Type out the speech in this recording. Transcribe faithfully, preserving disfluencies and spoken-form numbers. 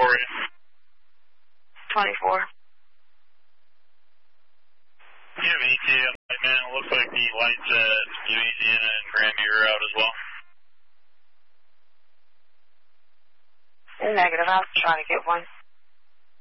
for you? twenty-four. You have E T A right now. It looks like the lights at Louisiana and Granby are out as well. Negative. I'll try to get one.